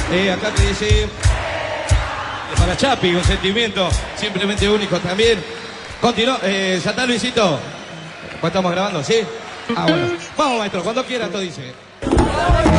Acá te dice... Para Chapi, un sentimiento simplemente único también. Continúa. ¿Ya está, Luisito? ¿Pues estamos grabando? ¿Sí? Ah, bueno. Vamos, maestro. Cuando quiera, todo dice.